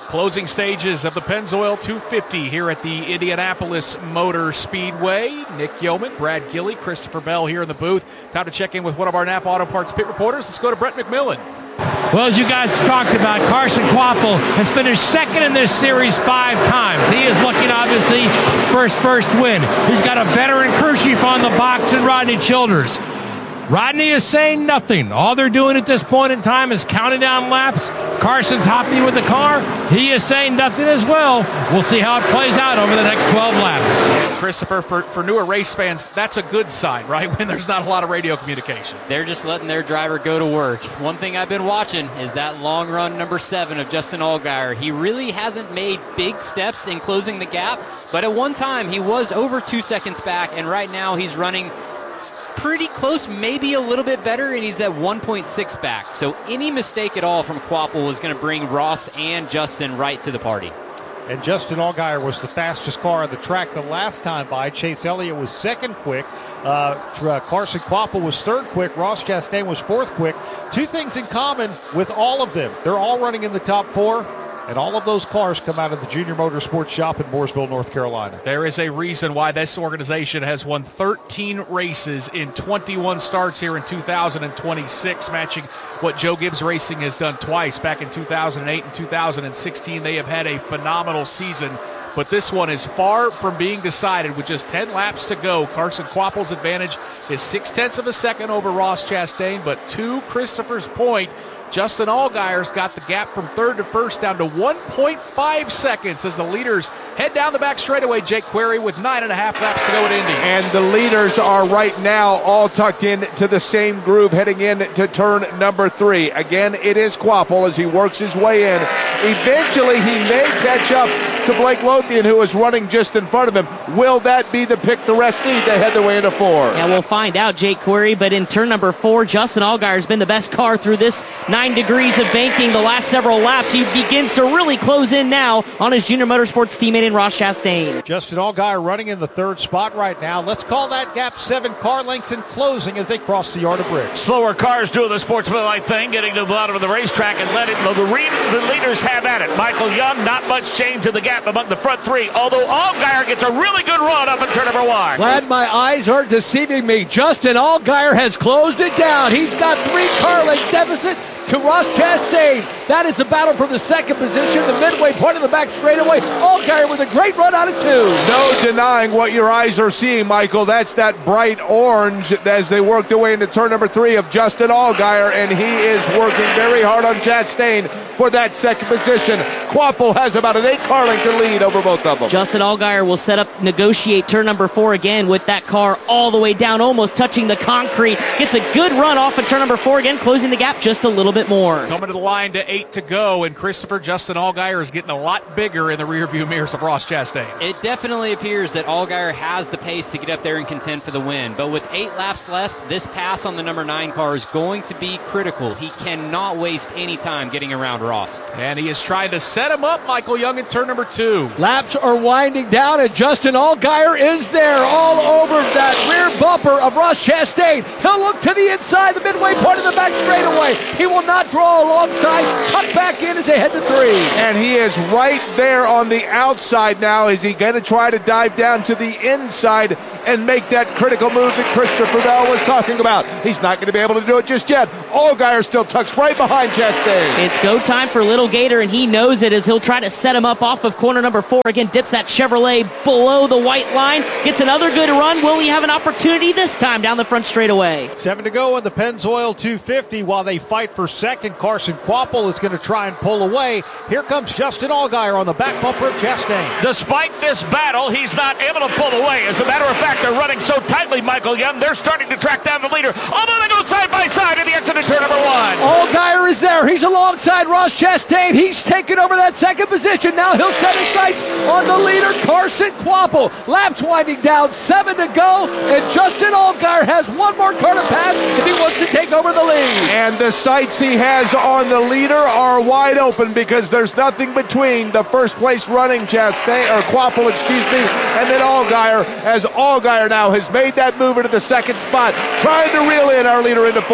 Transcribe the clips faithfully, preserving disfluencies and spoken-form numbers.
Closing stages of the Pennzoil two fifty here at the Indianapolis Motor Speedway. Nick Yeoman, Brad Gilley, Christopher Bell here in the booth. Time to check in with one of our Napa Auto Parts pit reporters. Let's go to Brett McMillan. Well, as you guys talked about, Carson Kvapil has finished second in this series five times. He is looking, obviously, for his first win. He's got a veteran crew chief on the box in Rodney Childers. Rodney is saying nothing. All they're doing at this point in time is counting down laps. Carson's hopping with the car. He is saying nothing as well. We'll see how it plays out over the next twelve laps. And Christopher, for, for newer race fans, that's a good sign, right? When there's not a lot of radio communication. They're just letting their driver go to work. One thing I've been watching is that long run number seven of Justin Allgaier. He really hasn't made big steps in closing the gap, but at one time he was over two seconds back, and right now he's running pretty close, maybe a little bit better, and he's at one point six back. So any mistake at all from Kvapil was going to bring Ross and Justin right to the party. And Justin Allgaier was the fastest car on the track the last time by. Chase Elliott was second quick. Uh, Carson Kvapil was third quick. Ross Chastain was fourth quick. Two things in common with all of them. They're all running in the top four. And all of those cars come out of the Junior Motorsports shop in Mooresville, North Carolina. There is a reason why this organization has won thirteen races in twenty-one starts here in two thousand twenty-six, matching what Joe Gibbs Racing has done twice. Back in two thousand eight and two thousand sixteen, they have had a phenomenal season. But this one is far from being decided with just ten laps to go. Carson Kvapil's advantage is six-tenths of a second over Ross Chastain, but to Christopher's point, Justin Allgaier's got the gap from third to first down to one point five seconds as the leaders head down the back straightaway. Jake Query with nine and a half laps to go at Indy. And the leaders are right now all tucked in to the same groove heading in to turn number three. Again, it is Kvapil as he works his way in. Eventually, he may catch up to Blake Lothian, who is running just in front of him. Will that be the pick the rest need to head their way into four? Yeah, we'll find out, Jake Query, but in turn number four, Justin Allgaier's been the best car through this nine degrees of banking the last several laps. He begins to really close in now on his Junior Motorsports teammate in Ross Chastain. Justin Allgaier running in the third spot right now. Let's call that gap seven car lengths and closing as they cross the yard of bridge. Slower cars doing the sportsmanlike thing, getting to the bottom of the racetrack and letting the, the leaders have at it. Michael Young, not much change in the gap among the front three, although Allgaier gets a really good run up in turn number one. Glad my eyes aren't deceiving me. Justin Allgaier has closed it down. He's got three car length deficit to Ross Chastain. That is a battle for the second position. The midway point of the back straightaway. Allgaier with a great run out of two. No denying what your eyes are seeing, Michael. That's that bright orange as they work their way into turn number three of Justin Allgaier, and he is working very hard on Chastain for that second position. Kvapil has about an eight car length to lead over both of them. Justin Allgaier will set up, negotiate turn number four again with that car all the way down, almost touching the concrete. Gets a good run off of turn number four again, closing the gap just a little bit more. Coming to the line to eight to go, and Christopher, Justin Allgaier is getting a lot bigger in the rearview mirrors of Ross Chastain. It definitely appears that Allgaier has the pace to get up there and contend for the win, but with eight laps left, this pass on the number nine car is going to be critical. He cannot waste any time getting around Ross. And he is trying to set him up, Michael Young, in turn number two. Laps are winding down, and Justin Allgaier is there all over that rear bumper of Ross Chastain. He'll look to the inside, the midway point of the back straightaway. He will not draw alongside, tuck back in as they head to three. And he is right there on the outside now. Is he going to try to dive down to the inside and make that critical move that Christopher Bell was talking about? He's not going to be able to do it just yet. Allgaier still tucks right behind Chastain. It's go time for Little Gator, and he knows it as he'll try to set him up off of corner number four. Again, dips that Chevrolet below the white line. Gets another good run. Will he have an opportunity this time down the front straightaway? Seven to go in the Pennzoil two fifty while they fight for second. Carson Kvapil is going to try and pull away. Here comes Justin Allgaier on the back bumper of Chastain. Despite this battle, he's not able to pull away. As a matter of fact, they're running so tightly, Michael Young, they're starting to track down the leader, although they go side by side at the exit of turn number one. Allgaier is there. He's alongside Ross Chastain. He's taken over that second position. Now he'll set his sights on the leader, Carson Kvapil. Laps winding down, seven to go, and Justin Allgaier has one more car to pass if he wants to take over the lead. And the sights he has on the leader are wide open because there's nothing between the first place running Chastain, or Kvapil, excuse me, and then Allgaier, as Allgaier now has made that move into the second spot, trying to reel in our leader into four. Yeah,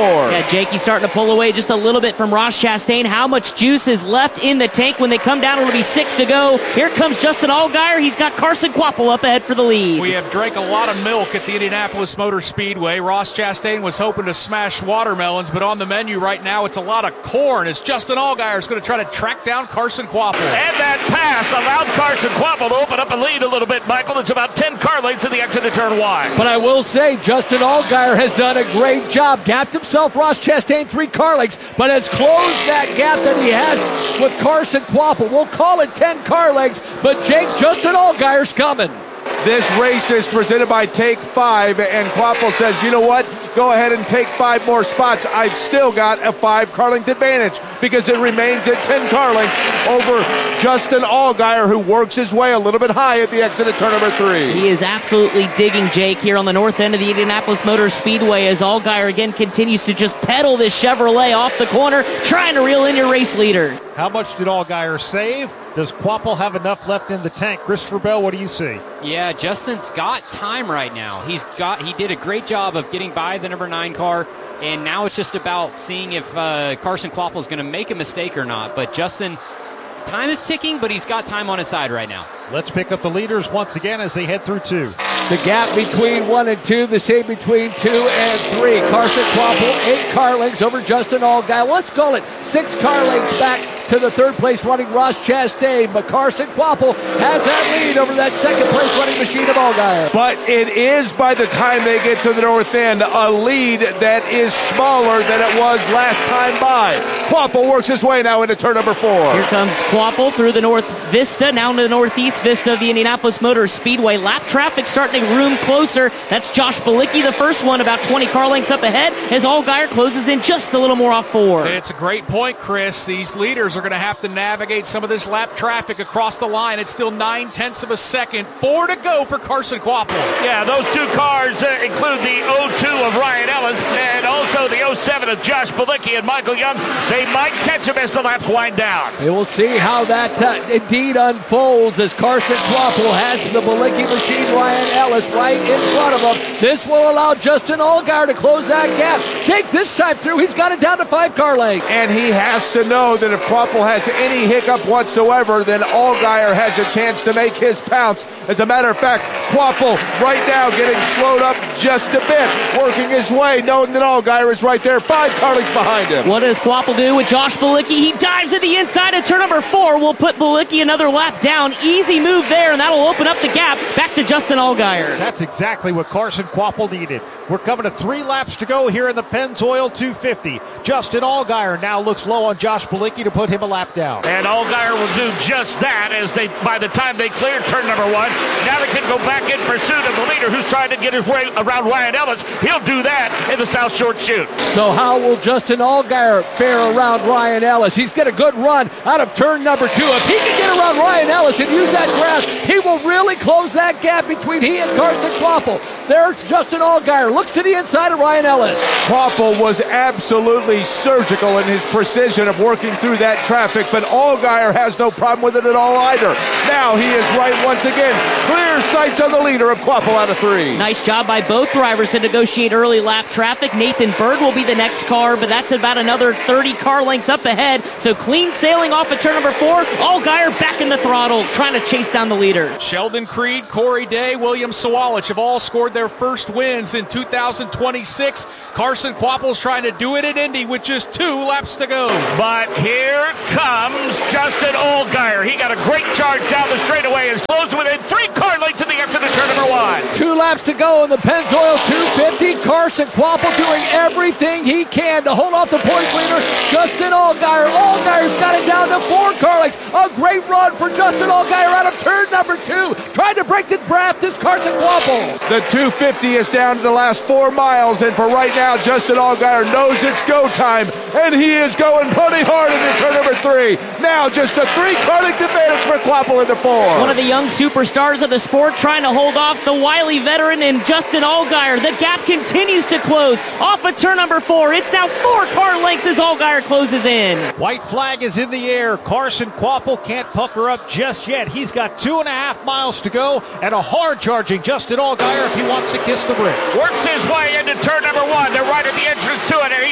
right, Jake, he's starting to pull away just a little bit from Ross Chastain. How much juice is left in the tank when they come down? It'll be six to go. Here comes Justin Allgaier. He's got Carson Kvapil up ahead for the lead. We have drank a lot of milk at the Indianapolis Motor Speedway. Ross Chastain was hoping to smash watermelons, but on the menu right now it's a lot of corn as Justin Allgaier is going to try to track down Carson Kvapil. And that pass allowed Carson Kvapil to open up a lead a little bit, Michael. It's about ten car lengths to the exit of turn wide. But I will say, Justin Allgaier has done a great job. Gapped himself, Ross Chastain, three car lengths, but has closed that gap that he has with Carson Kvapil. We'll call it ten car lengths, but Jake, Justin Allgaier's coming. This race is presented by Take Five, and Kvapil says, you know what? Go ahead and take five more spots. I've still got a five car length advantage because it remains at ten car lengths over Justin Allgaier, who works his way a little bit high at the exit of turn number three. He is absolutely digging Jake here on the north end of the Indianapolis Motor Speedway as Allgaier again continues to just pedal this Chevrolet off the corner, trying to reel in your race leader. How much did Allgaier save? Does Kvapil have enough left in the tank? Christopher Bell, what do you see? Yeah, Justin's got time right now. He's got he did a great job of getting by the number nine car, and now it's just about seeing if uh, Carson Kvapil is going to make a mistake or not. But Justin, time is ticking, but he's got time on his side right now. Let's pick up the leaders once again as they head through two. The gap between one and two, the same between two and three. Carson Kvapil, eight car lengths over Justin Allgaier. Let's call it six car lengths back to the third place running Ross Chastain, but Carson Kvapil has that lead over that second place running machine of Allgaier. But it is, by the time they get to the north end, a lead that is smaller than it was last time by. Kvapil works his way now into turn number four. Here comes Kvapil through the north vista, now into the northeast vista of the Indianapolis Motor Speedway. Lap traffic starting to room closer. That's Josh Bilicki, the first one, about twenty car lengths up ahead as Allgaier closes in just a little more off four. It's a great point, Chris. These leaders are going to have to navigate some of this lap traffic across the line. It's still nine tenths of a second. Four to go for Carson Kvapil. Yeah, those two cars uh, include the oh two of Ryan Ellis and also the oh seven of Josh Bilicki and Michael Young. They might catch him as the laps wind down. We will see how that uh, indeed unfolds as Carson Kvapil has the Bilicki machine, Ryan Ellis, right in front of him. This will allow Justin Allgaier to close that gap. Jake, this time through, he's got it down to five car lengths. And he has to know that if Kvapil has any hiccup whatsoever, then Allgaier has a chance to make his pounce. As a matter of fact, Kvapil right now getting slowed up just a bit, working his way, knowing that Allgaier is right there, five car lengths behind him. What does Kvapil do with Josh Bilicki? He dives to the inside of turn number four. We'll put Bilicki another lap down. Easy move there, and that'll open up the gap back to Justin Allgaier. That's exactly what Carson Kvapil needed. We're coming to three laps to go here in the Pennzoil two fifty. Justin Allgaier now looks low on Josh Bilicki to put him a lap down. And Allgaier will do just that as they, by the time they clear turn number one, now they can go back in pursuit of the leader who's trying to get his way around Ryan Ellis. He'll do that in the South Short Chute. So how will Justin Allgaier fare around Ryan Ellis? He's got a good run out of turn number two. If he can get around Ryan Ellis and use that grass, he will really close that gap between he and Carson Kvapil. There's Justin Allgaier. Looks to the inside of Ryan Ellis. Kvapil was absolutely surgical in his precision of working through that traffic, but Allgaier has no problem with it at all either. Now he is right once again. Clear sights on the leader of Kvapil out of three. Nice job by both drivers to negotiate early lap traffic. Nathan Bird will be the next car, but that's about another thirty car lengths up ahead. So clean sailing off of turn number four. Allgaier back in the throttle, trying to chase down the leader. Sheldon Creed, Corey Day, William Sawalich have all scored their first wins in two thousand twenty-six. Carson Kvapil's trying to do it at Indy with just two laps to go. But here comes Justin Allgaier. He got a great charge down the straightaway and closed within three car lengths to the exit of turn number one. Two laps to go in the Pennzoil two fifty. Carson Kvapil doing everything he can to hold off the points leader, Justin Allgaier. Allgaier's got it down to four car lengths. A great run for Justin Allgaier out of turn number two. Trying to break the draft is Carson Kvapil. The two fifty is down to the last four miles, and for right now, Justin Allgaier knows it's go time, and he is going pretty hard into turn number three. Now just a three car length advantage for Kvapil into four. One of the young superstars of the sport trying to hold off the wily veteran and Justin Allgaier. The gap continues to close off of turn number four. It's now four car lengths as Allgaier closes in. White flag is in the air. Carson Kvapil can't pucker up just yet. He's got two and a half miles to go and a hard charging Justin Allgaier if he wants to kiss the brick. Works his way into turn number one. They're right at the entrance to it, and he has stuck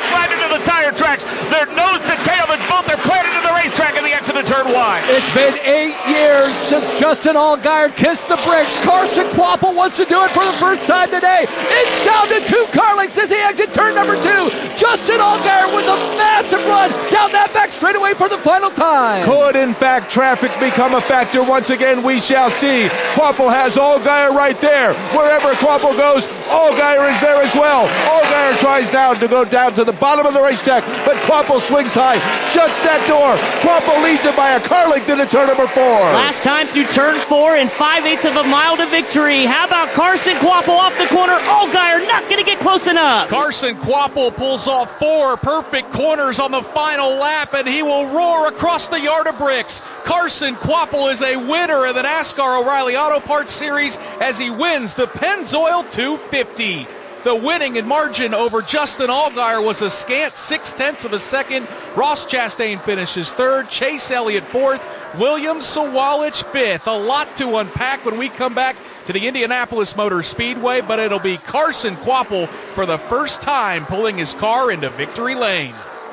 walk right into the tire tracks. Their nose to tail, and both are planted to the racetrack in the exit of turn one. It's been eight years since Justin Allgaier kissed the bricks. Carson Kvapil wants to do it for the first time today. It's down to two car lengths as he exits turn number two. Justin Allgaier with a massive run down that back straightaway for the final time. Could, in fact, traffic become a factor once again? We shall see. Kvapil has Allgaier right there. Wherever Kvapil goes, Allgaier is there as well. Allgaier tries now to go down to the bottom of the racetrack, but Kvapil swings high, shuts that door. Kvapil leads it by a car length into turn number four. Last time through turn four and five-eighths of a mile to victory. How about Carson Kvapil off the corner? Allgaier not going to get close enough. Carson Kvapil pulls off four perfect corners on the final lap, and he will roar across the yard of bricks. Carson Kvapil is a winner of the NASCAR O'Reilly Auto Parts Series as he wins the Pennzoil two fifty. The winning in margin over Justin Allgaier was a scant six-tenths of a second. Ross Chastain finishes third, Chase Elliott fourth, William Sawalich fifth. A lot to unpack when we come back to the Indianapolis Motor Speedway, but it'll be Carson Kvapil for the first time pulling his car into victory lane.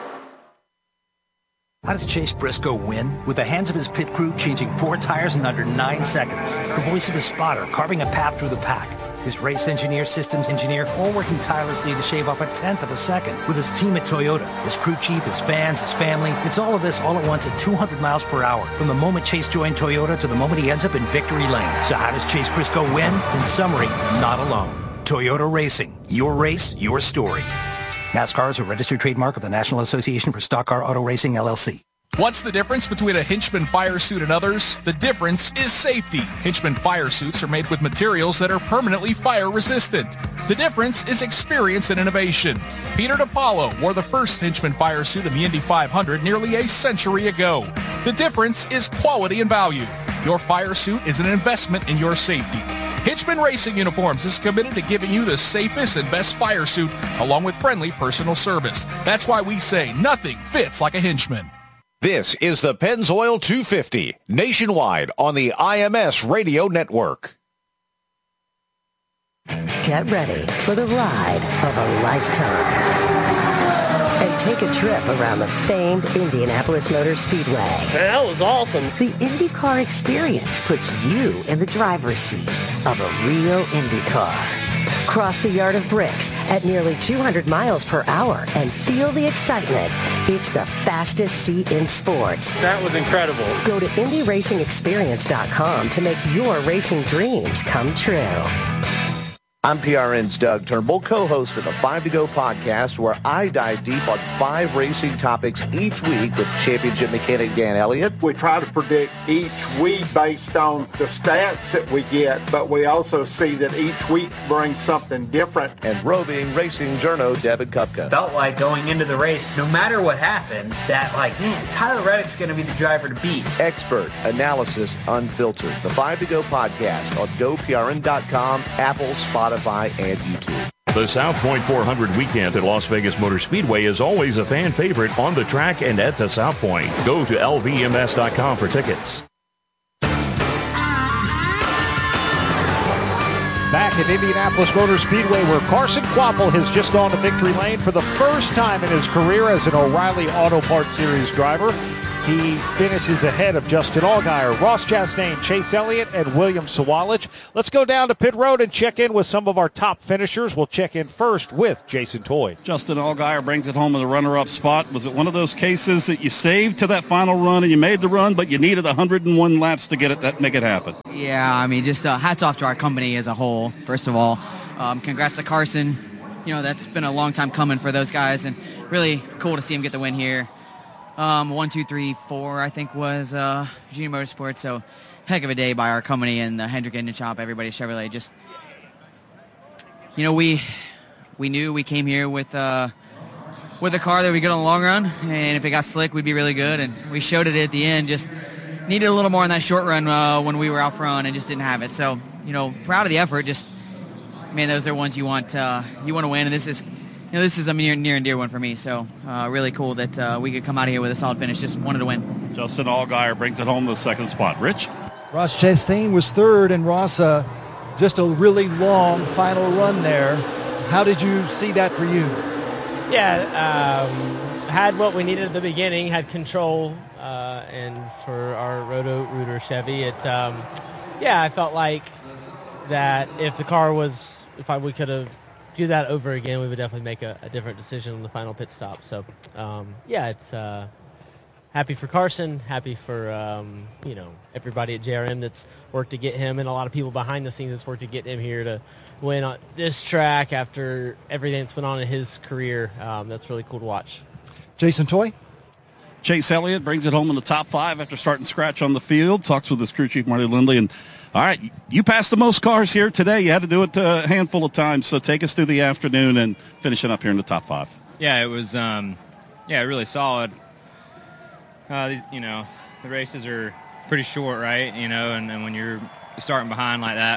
How does Chase Briscoe win? With the hands of his pit crew changing four tires in under nine seconds. The voice of his spotter carving a path through the pack. His race engineer, systems engineer, all working tirelessly to shave off a tenth of a second. With his team at Toyota, his crew chief, his fans, his family. It's all of this all at once at two hundred miles per hour. From the moment Chase joined Toyota to the moment he ends up in victory lane. So how does Chase Briscoe win? In summary, not alone. Toyota Racing. Your race, your story. NASCAR is a registered trademark of the National Association for Stock Car Auto Racing, L L C. What's the difference between a Hinchman fire suit and others? The difference is safety. Hinchman fire suits are made with materials that are permanently fire resistant. The difference is experience and innovation. Peter DiPaolo wore the first Hinchman fire suit in the Indy five hundred nearly a century ago. The difference is quality and value. Your fire suit is an investment in your safety. Hinchman Racing Uniforms is committed to giving you the safest and best fire suit along with friendly personal service. That's why we say nothing fits like a Hinchman. This is the Pennzoil two fifty, nationwide on the I M S Radio Network. Get ready for the ride of a lifetime. And take a trip around the famed Indianapolis Motor Speedway. That was awesome. The IndyCar experience puts you in the driver's seat of a real Indy car. Cross the yard of bricks at nearly two hundred miles per hour and feel the excitement. It's the fastest seat in sports. That was incredible. Go to Indy Racing Experience dot com to make your racing dreams come true. I'm P R N's Doug Turnbull, co-host of the Five to Go podcast, where I dive deep on five racing topics each week with championship mechanic Dan Elliott. We try to predict each week based on the stats that we get, but we also see that each week brings something different. And roving racing journo Devin Kupka. Felt like going into the race, no matter what happened, that like, man, Tyler Reddick's going to be the driver to beat. Expert analysis unfiltered. The Five to Go podcast on go P R N dot com, Apple, Spotify, and YouTube. The South Point four hundred weekend at Las Vegas Motor Speedway is always a fan favorite on the track and at the South Point. Go to L V M S dot com for tickets. Back at Indianapolis Motor Speedway, where Carson Kvapil has just gone to victory lane for the first time in his career as an O'Reilly Auto Parts Series driver. He finishes ahead of Justin Allgaier, Ross Chastain, Chase Elliott, and William Sawalich. Let's go down to pit road and check in with some of our top finishers. We'll check in first with Jason Toy. Justin Allgaier brings it home with a runner-up spot. Was it one of those cases that you saved to that final run and you made the run, but you needed one hundred one laps to get it, that make it happen? Yeah, I mean, just uh, hats off to our company as a whole, first of all. Um, congrats to Carson. You know, that's been a long time coming for those guys, and really cool to see him get the win here. Um, one, two, three, four, I think, was uh, Junior Motorsports. So, heck of a day by our company and the Hendrick Engine Shop, everybody, Chevrolet. Just, you know, we we knew we came here with uh, with a car that we good on the long run, and if it got slick, we'd be really good. And we showed it at the end. Just needed a little more in that short run uh, when we were out front, and just didn't have it. So, you know, proud of the effort. Just, man, those are ones you want uh, you want to win, and this is. You know, this is a near, near and dear one for me, so uh, really cool that uh, we could come out of here with a solid finish. Just wanted to win. Justin Allgaier brings it home to the second spot. Rich? Ross Chastain was third, and Ross, uh, just a really long final run there. How did you see that for you? Yeah, um, had what we needed at the beginning, had control, uh, and for our Roto-Rooter Chevy, it, um, yeah, I felt like that if the car was, if I, we could have do that over again, we would definitely make a, a different decision on the final pit stop. So, um, yeah, it's uh, happy for Carson, happy for, um, you know, everybody at J R M that's worked to get him, and a lot of people behind the scenes that's worked to get him here to win on this track after everything that's went on in his career. Um, that's really cool to watch. Jason Toy? Chase Elliott brings it home in the top five after starting scratch on the field. Talks with his crew chief, Marty Lindley. And, all right, you passed the most cars here today. You had to do it a handful of times. So take us through the afternoon and finishing up here in the top five. Yeah, it was, um, yeah, really solid. Uh, these, you know, the races are pretty short, right? You know, and, and when you're starting behind like that,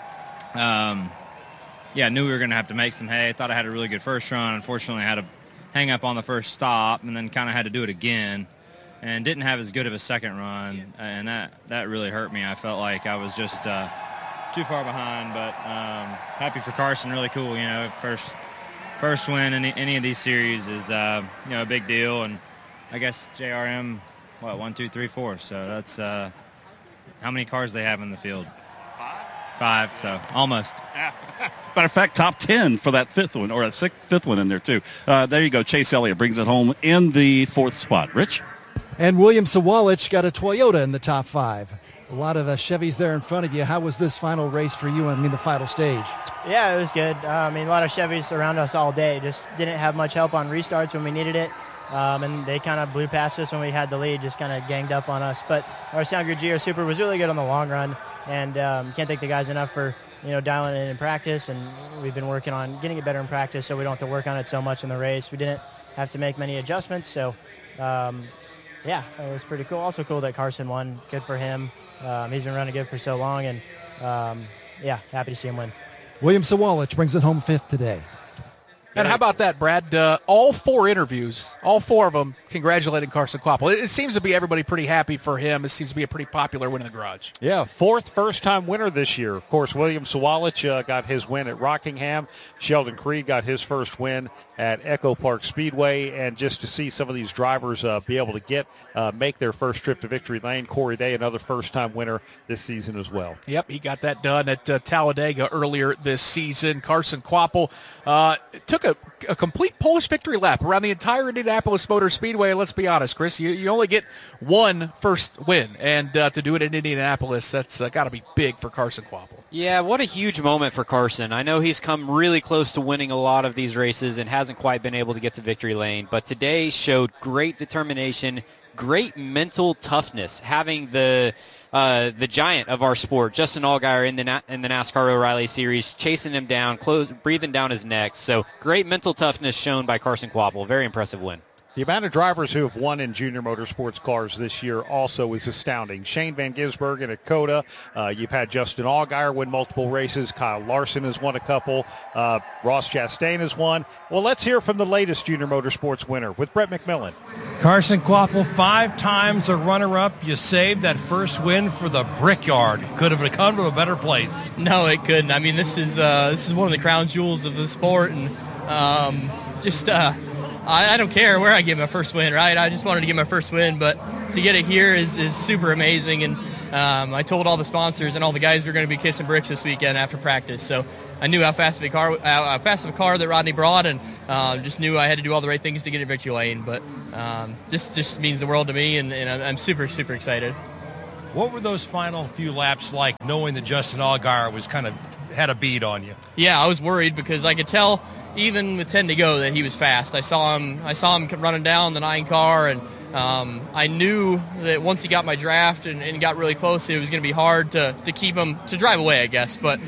um, yeah, I knew we were going to have to make some hay. I thought I had a really good first run. Unfortunately, I had to hang up on the first stop and then kind of had to do it again. And didn't have as good of a second run, and that, that really hurt me. I felt like I was just uh, too far behind, but um, happy for Carson. Really cool, you know. First first win in any, any of these series is uh, you know, a big deal, and I guess J R M, what, one, two, three, four. So that's uh, how many cars they have in the field? Five. Five. So almost. Yeah. Matter of fact, top ten for that fifth one, or a sixth, fifth one in there too. Uh, there you go. Chase Elliott brings it home in the fourth spot. Rich. And William Sawalich got a Toyota in the top five. A lot of the Chevys there in front of you. How was this final race for you, I mean, the final stage? Yeah, it was good. Uh, I mean, a lot of Chevys around us all day. Just didn't have much help on restarts when we needed it. Um, and they kind of blew past us when we had the lead, just kind of ganged up on us. But our Sound Grid G R Super was really good on the long run. And um, can't thank the guys enough for, you know, dialing it in in practice. And we've been working on getting it better in practice so we don't have to work on it so much in the race. We didn't have to make many adjustments. So, um, yeah, it was pretty cool. Also cool that Carson won. Good for him. Um, he's been running good for so long, and um, yeah, happy to see him win. William Sawalich brings it home fifth today. And how about that, Brad? Uh, all four interviews, all four of them congratulating Carson Kvapil. It, it seems to be everybody pretty happy for him. It seems to be a pretty popular win in the garage. Yeah, fourth first-time winner this year. Of course, William Sawalich uh, got his win at Rockingham. Sheldon Creed got his first win at Echo Park Speedway. And just to see some of these drivers uh, be able to get uh, make their first trip to Victory Lane. Corey Day, another first-time winner this season as well. Yep, he got that done at uh, Talladega earlier this season. Carson Kvapil uh, took a, a complete Polish victory lap around the entire Indianapolis Motor Speedway. Let's be honest, Chris, you, you only get one first win, and uh, to do it in Indianapolis, that's uh, got to be big for Carson Kvapil. Yeah, what a huge moment for Carson. I know he's come really close to winning a lot of these races and hasn't quite been able to get to victory lane, but today showed great determination, great mental toughness, having the uh, the giant of our sport, Justin Allgaier, in the Na- in the NASCAR O'Reilly Series, chasing him down, close, breathing down his neck. So great mental toughness shown by Carson Kvapil. Very impressive win. The amount of drivers who have won in junior motorsports cars this year also is astounding. Shane Van Gisbergen at Coda. Uh, you've had Justin Allgaier win multiple races. Kyle Larson has won a couple. Uh, Ross Chastain has won. Well, let's hear from the latest junior motorsports winner with Brett McMillan. Carson Kvapil, five times a runner-up. You saved that first win for the Brickyard. Could have come to a better place. No, it couldn't. I mean, this is uh, this is one of the crown jewels of the sport, and um, just uh, I, I don't care where I get my first win, right? I just wanted to get my first win, but to get it here is, is super amazing. And um, I told all the sponsors and all the guys we we're going to be kissing bricks this weekend after practice. So I knew how fast of a car, how fast of a car that Rodney brought, and uh, just knew I had to do all the right things to get in victory lane. But um, this just means the world to me, and, and I'm super, super excited. What were those final few laps like, knowing that Justin Allgaier was kind of had a bead on you? Yeah, I was worried because I could tell even with ten to go that he was fast. I saw him. I saw him running down the nine car, and um, I knew that once he got my draft and, and got really close, it was going to be hard to to keep him to drive away, I guess. But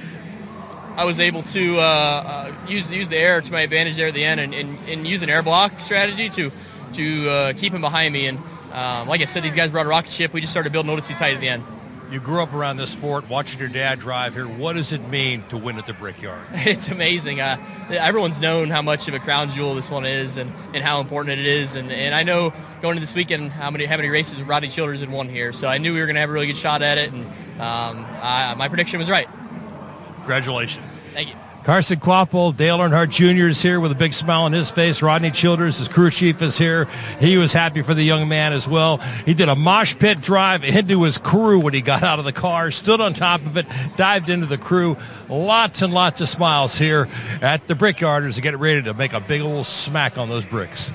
I was able to uh, uh, use use the air to my advantage there at the end, and, and, and use an air block strategy to to uh, keep him behind me. And um, like I said, these guys brought a rocket ship. We just started building a little too tight at the end. You grew up around this sport, watching your dad drive here. What does it mean to win at the Brickyard? It's amazing. Uh, everyone's known how much of a crown jewel this one is, and, and how important it is. And, and I know going into this weekend how many how many races Rodney Childers had won here. So I knew we were going to have a really good shot at it, and um, I, my prediction was right. Congratulations. Thank you. Carson Quapple, Dale Earnhardt Junior is here with a big smile on his face. Rodney Childers, his crew chief, is here. He was happy for the young man as well. He did a mosh pit drive into his crew when he got out of the car, stood on top of it, dived into the crew. Lots and lots of smiles here at the Brickyard as they get ready to make a big old smack on those bricks.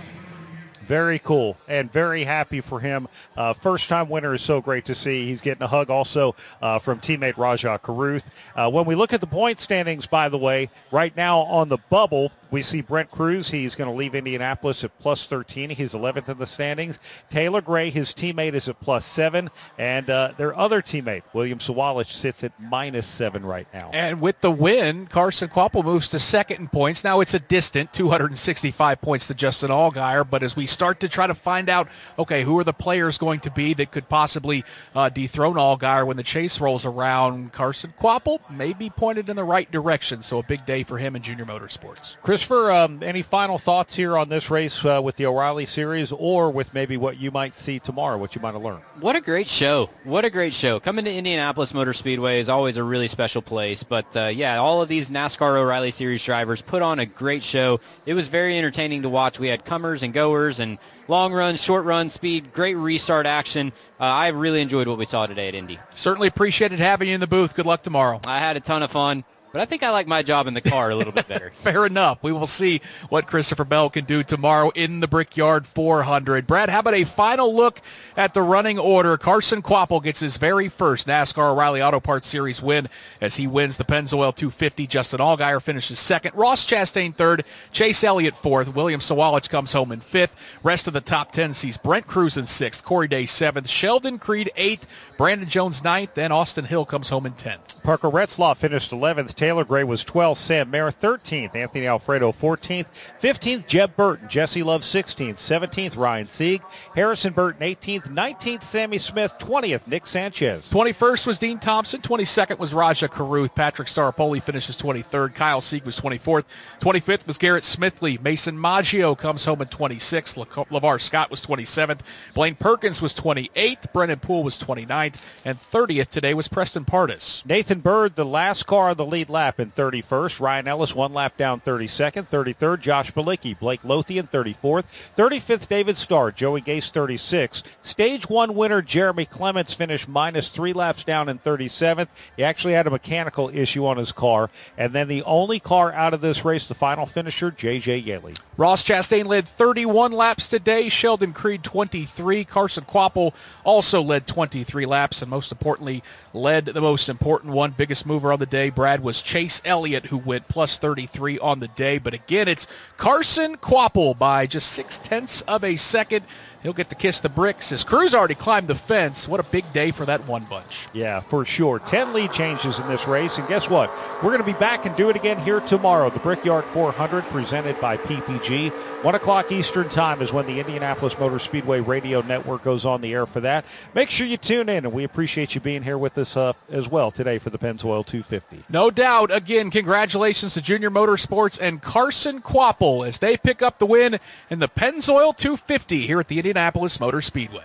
Very cool and very happy for him. Uh, first-time winner is so great to see. He's getting a hug also uh, from teammate Rajah Caruth. Uh, when we look at the point standings, by the way, right now on the bubble, we see Brent Cruz. He's going to leave Indianapolis at plus thirteen. He's eleventh in the standings. Taylor Gray, his teammate, is at plus seven. And uh, their other teammate, William Sawalich, sits at minus seven right now. And with the win, Carson Quapple moves to second in points. Now it's a distant two hundred sixty-five points to Justin Allgaier, but as we start to try to find out, okay, who are the players going to be that could possibly uh, dethrone Allgaier when the chase rolls around, Carson Quapple may be pointed in the right direction. So a big day for him in Junior Motorsports. Christopher, um, any final thoughts here on this race uh, with the O'Reilly Series, or with maybe what you might see tomorrow, what you might have learned? What a great show. What a great show. Coming to Indianapolis Motor Speedway is always a really special place. But, uh, yeah, all of these NASCAR O'Reilly Series drivers put on a great show. It was very entertaining to watch. We had comers and goers and long run, short run speed, great restart action. Uh, I really enjoyed what we saw today at Indy. Certainly appreciated having you in the booth. Good luck tomorrow. I had a ton of fun. But I think I like my job in the car a little bit better. Fair enough. We will see what Christopher Bell can do tomorrow in the Brickyard four hundred. Brad, how about a final look at the running order? Carson Quapple gets his very first NASCAR O'Reilly Auto Parts Series win as he wins the Pennzoil two fifty. Justin Allgaier finishes second. Ross Chastain third. Chase Elliott fourth. William Sawalich comes home in fifth. Rest of the top ten sees Brent Cruz in sixth. Corey Day seventh. Sheldon Creed eighth. Brandon Jones ninth. Then Austin Hill comes home in tenth. Parker Retzlaff finished eleventh. Taylor Gray was twelfth. Sam Mayer thirteenth. Anthony Alfredo fourteenth. fifteenth, Jeb Burton. Jesse Love sixteenth. seventeenth, Ryan Sieg. Harrison Burton eighteenth. nineteenth, Sammy Smith. twentieth, Nick Sanchez. twenty-first was Dean Thompson. twenty-second was Rajah Caruth. Patrick Staropoli finishes twenty-third. Kyle Sieg was twenty-fourth. twenty-fifth was Garrett Smithley. Mason Maggio comes home in twenty-sixth. Le- LeVar Scott was twenty-seventh. Blaine Perkins was twenty-eighth. Brennan Poole was twenty-ninth. And thirtieth today was Preston Pardis. Nathan Bird, the last car on the lead lap in thirty-first. Ryan Ellis one lap down thirty-second. thirty-third, Josh Balicki. Blake Lothian thirty-fourth. thirty-fifth, David Starr. Joey Gase thirty-sixth. Stage one winner Jeremy Clements finished minus three laps down in thirty-seventh. He actually had a mechanical issue on his car. And then the only car out of this race, the final finisher, J J Yeley. Ross Chastain led thirty-one laps today. Sheldon Creed twenty-three. Carson Quapple also led twenty-three laps, and most importantly, led the most important one. Biggest mover on the day, Brad, was Chase Elliott, who went plus thirty-three on the day. But again, it's Carson Quapple by just six-tenths of a second. He'll get to kiss the bricks. His crew's already climbed the fence. What a big day for that one bunch. Yeah, for sure. ten lead changes in this race. And guess what? We're going to be back and do it again here tomorrow. The Brickyard four hundred presented by P P G. one o'clock Eastern time is when the Indianapolis Motor Speedway Radio Network goes on the air for that. Make sure you tune in, and we appreciate you being here with us uh, as well today for the Pennzoil two fifty. No doubt. Again, congratulations to Junior Motorsports and Carson Quapple as they pick up the win in the Pennzoil two fifty here at the Indianapolis Motor Speedway.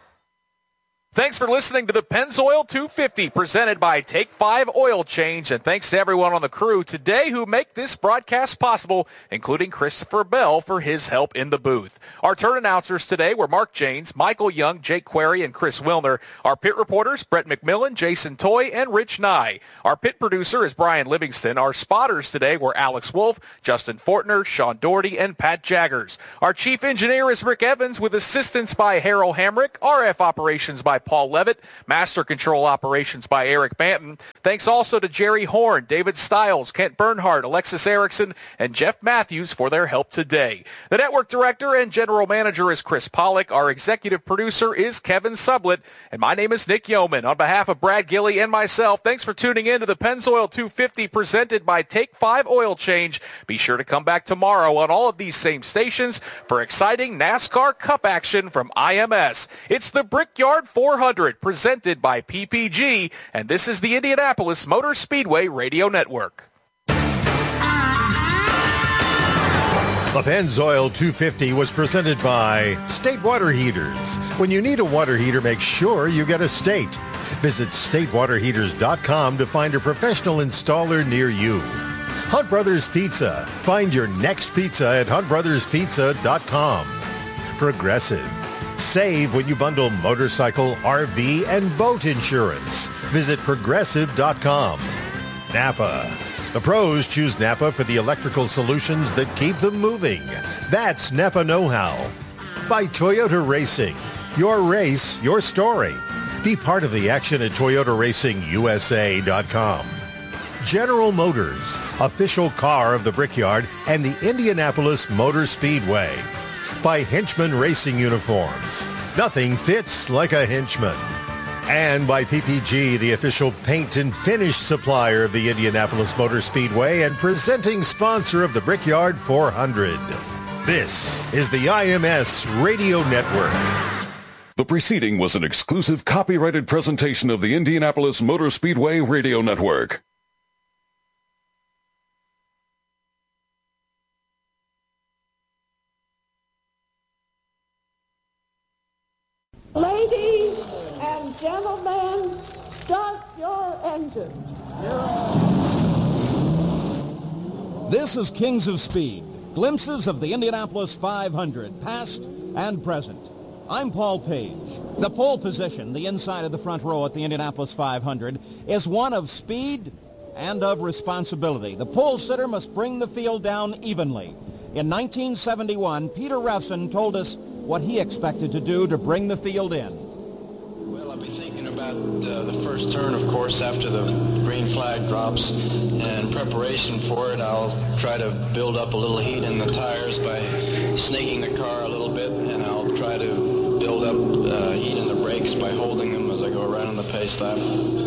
Thanks for listening to the Pennzoil two fifty presented by Take five Oil Change, and thanks to everyone on the crew today who make this broadcast possible, including Christopher Bell for his help in the booth. Our turn announcers today were Mark Janes, Michael Young, Jake Query, and Chris Wilner. Our pit reporters, Brett McMillan, Jason Toy, and Rich Nye. Our pit producer is Brian Livingston. Our spotters today were Alex Wolf, Justin Fortner, Sean Doherty, and Pat Jaggers. Our chief engineer is Rick Evans with assistance by Harold Hamrick, R F operations by Paul Levitt, Master Control Operations by Eric Banton. Thanks also to Jerry Horn, David Stiles, Kent Bernhardt, Alexis Erickson, and Jeff Matthews for their help today. The network director and general manager is Chris Pollock. Our executive producer is Kevin Sublett, and my name is Nick Yeoman. On behalf of Brad Gilley and myself, thanks for tuning in to the Pennzoil two fifty presented by Take five Oil Change. Be sure to come back tomorrow on all of these same stations for exciting NASCAR Cup action from I M S. It's the Brickyard four hundred presented by P P G, and this is the Indianapolis Motor Speedway Radio Network. The Pennzoil two fifty was presented by State Water Heaters. When you need a water heater, make sure you get a State. Visit state water heaters dot com to find a professional installer near you. Hunt Brothers Pizza. Find your next pizza at hunt brothers pizza dot com. Progressive. Save when you bundle motorcycle, R V, and boat insurance. Visit progressive dot com. Napa. The pros choose Napa for the electrical solutions that keep them moving. That's Napa know-how. By Toyota Racing. Your race, your story. Be part of the action at toyota racing u s a dot com. General Motors, official car of the Brickyard and the Indianapolis Motor Speedway. By Henchman Racing Uniforms. Nothing fits like a henchman. And by P P G, the official paint and finish supplier of the Indianapolis Motor Speedway and presenting sponsor of the Brickyard four hundred. This is the I M S Radio Network. The preceding was an exclusive copyrighted presentation of the Indianapolis Motor Speedway Radio Network. Ladies and gentlemen, start your engine. This is Kings of Speed, glimpses of the Indianapolis five hundred, past and present. I'm Paul Page. The pole position, the inside of the front row at the Indianapolis five hundred, is one of speed and of responsibility. The pole sitter must bring the field down evenly. In nineteen seventy-one, Peter Refson told us what he expected to do to bring the field in. Well, I'll be thinking about uh, the first turn, of course, after the green flag drops. And in preparation for it, I'll try to build up a little heat in the tires by snaking the car a little bit, and I'll try to build up uh, heat in the brakes by holding them as I go around on the pace lap.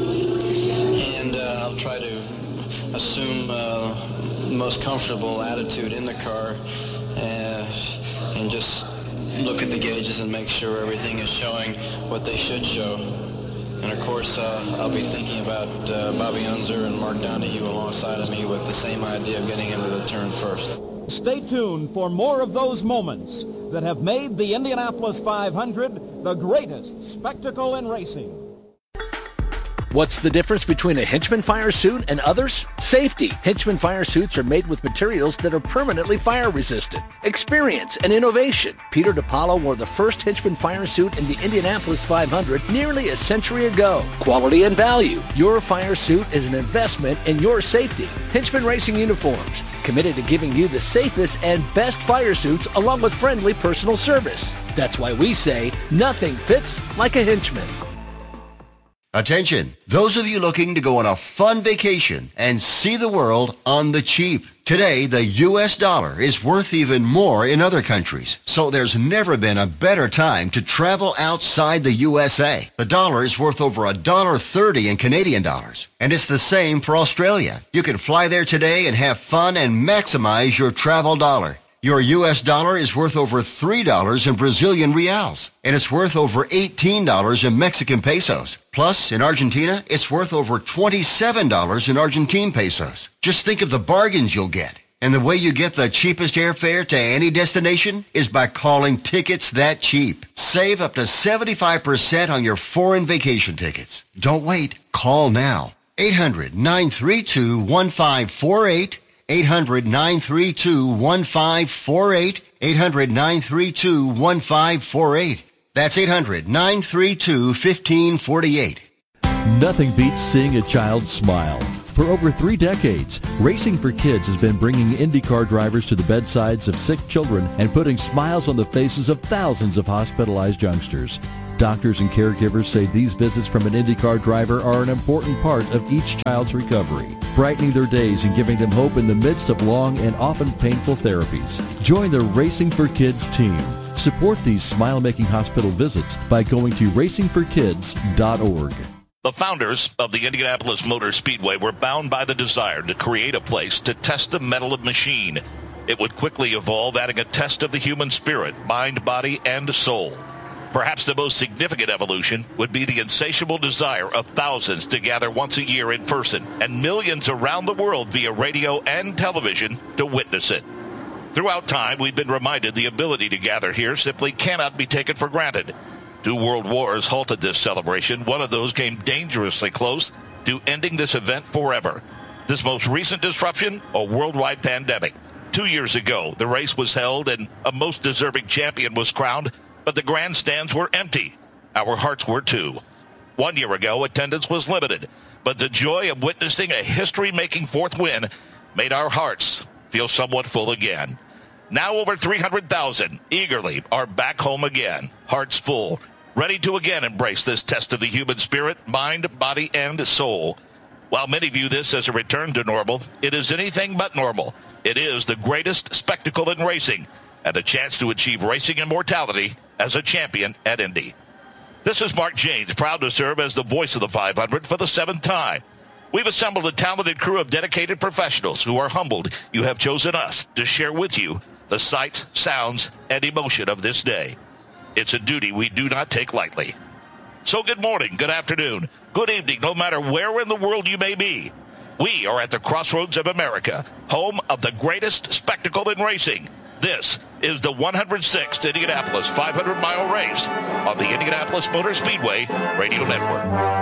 And uh, I'll try to assume uh, the most comfortable attitude in the car uh, and just look at the gauges and make sure everything is showing what they should show. And of course, uh, I'll be thinking about uh, Bobby Unser and Mark Donohue alongside of me with the same idea of getting into the turn first. Stay tuned for more of those moments that have made the Indianapolis five hundred the greatest spectacle in racing. What's the difference between a Henchman fire suit and others? Safety. Henchman fire suits are made with materials that are permanently fire resistant. Experience and innovation. Peter DiPaolo wore the first Henchman fire suit in the Indianapolis five hundred nearly a century ago. Quality and value. Your fire suit is an investment in your safety. Henchman Racing Uniforms. Committed to giving you the safest and best fire suits along with friendly personal service. That's why we say nothing fits like a Henchman. Attention, those of you looking to go on a fun vacation and see the world on the cheap. Today, the U S dollar is worth even more in other countries, so there's never been a better time to travel outside the U S A. The dollar is worth over one dollar thirty in Canadian dollars, and it's the same for Australia. You can fly there today and have fun and maximize your travel dollar. Your U S dollar is worth over three dollars in Brazilian reals, and it's worth over eighteen dollars in Mexican pesos. Plus, in Argentina, it's worth over twenty-seven dollars in Argentine pesos. Just think of the bargains you'll get. And the way you get the cheapest airfare to any destination is by calling Tickets That Cheap. Save up to seventy-five percent on your foreign vacation tickets. Don't wait. Call now. eight hundred, nine three two, one five four eight. eight hundred, nine three two, one five four eight. eight hundred, nine three two, one five four eight. That's eight hundred, nine three two, one five four eight. Nothing beats seeing a child smile. For over three decades, Racing for Kids has been bringing IndyCar drivers to the bedsides of sick children and putting smiles on the faces of thousands of hospitalized youngsters. Doctors and caregivers say these visits from an IndyCar driver are an important part of each child's recovery, brightening their days and giving them hope in the midst of long and often painful therapies. Join the Racing for Kids team. Support these smile-making hospital visits by going to racing for kids dot org. The founders of the Indianapolis Motor Speedway were bound by the desire to create a place to test the mettle of machine. It would quickly evolve, adding a test of the human spirit, mind, body, and soul. Perhaps the most significant evolution would be the insatiable desire of thousands to gather once a year in person and millions around the world via radio and television to witness it. Throughout time, we've been reminded the ability to gather here simply cannot be taken for granted. Two world wars halted this celebration. One of those came dangerously close to ending this event forever. This most recent disruption, a worldwide pandemic. Two years ago, the race was held and a most deserving champion was crowned, but the grandstands were empty. Our hearts were too. One year ago, attendance was limited, but the joy of witnessing a history-making fourth win made our hearts feel somewhat full again. Now over three hundred thousand eagerly are back home again, hearts full, ready to again embrace this test of the human spirit, mind, body, and soul. While many view this as a return to normal, it is anything but normal. It is the greatest spectacle in racing and the chance to achieve racing immortality as a champion at Indy. This is Mark Janes, proud to serve as the voice of the five hundred for the seventh time. We've assembled a talented crew of dedicated professionals who are humbled you have chosen us to share with you the sights, sounds, and emotion of this day. It's a duty we do not take lightly. So good morning, good afternoon, good evening, no matter where in the world you may be. We are at the crossroads of America, home of the greatest spectacle in racing. This is the one hundred sixth Indianapolis five hundred mile race on the Indianapolis Motor Speedway Radio Network.